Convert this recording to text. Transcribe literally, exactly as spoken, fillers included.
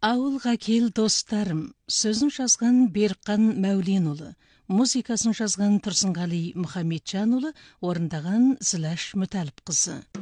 Ауылға кел достарым, сөзін жазған Берқан Мәуленұлы, музыкасын жазған Тұрсынғали Мұхамеджанұлы, орындаған Зіләш Мүтәліп қызы.